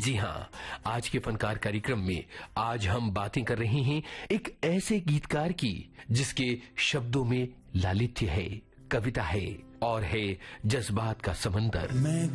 जी हाँ, आज के फनकार कार्यक्रम में आज हम बातें कर रहे हैं एक ऐसे गीतकार की जिसके शब्दों में लालित्य है, कविता है और है जज्बात का समंदर।